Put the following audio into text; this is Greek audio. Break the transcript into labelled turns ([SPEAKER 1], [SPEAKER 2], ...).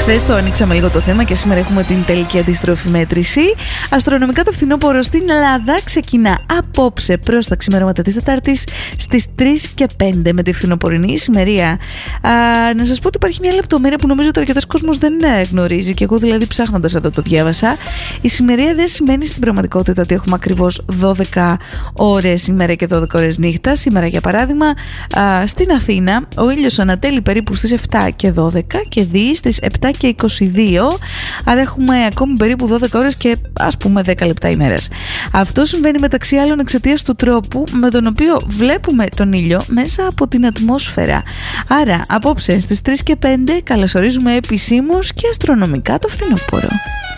[SPEAKER 1] Χθες το ανοίξαμε λίγο το θέμα και σήμερα έχουμε την τελική αντίστροφη μέτρηση. Αστρονομικά το φθινόπωρο στην Ελλάδα ξεκινά απόψε προς τα ξημερώματα της Τετάρτης στις 3:05 με τη φθινοπορεινή ησημερία. Να σας πω ότι υπάρχει μια λεπτομέρεια που νομίζω ότι αρκετός κόσμος δεν γνωρίζει και εγώ δηλαδή ψάχνοντας εδώ το διάβασα. Η ησημερία δεν σημαίνει στην πραγματικότητα ότι έχουμε ακριβώς 12 ώρες ημέρα και 12 ώρες νύχτα. Σήμερα για παράδειγμα στην Αθήνα ο ήλιος ανατέλει περίπου στις 7:12 και δει στις 7:22, άρα έχουμε ακόμη περίπου 12 ώρες και ας πούμε 10 λεπτά ημέρας. Αυτό συμβαίνει μεταξύ άλλων εξαιτίας του τρόπου με τον οποίο βλέπουμε τον ήλιο μέσα από την ατμόσφαιρα. Άρα απόψε στις 3:05 καλωσορίζουμε επισήμως και αστρονομικά το φθινόπωρο.